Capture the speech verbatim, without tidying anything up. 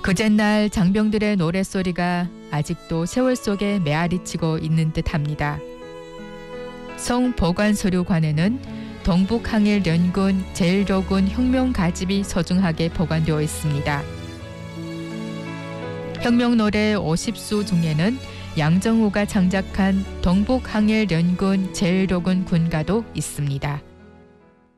그전날 장병들의 노랫소리가 아직도 세월 속에 메아리치고 있는 듯합니다. 성보관서류관에는 동북항일연군 제일로군 혁명가집이 소중하게 보관되어 있습니다. 혁명노래 오십 수 중에는 양정우가 창작한 동북항일연군 제일로군 군가도 있습니다.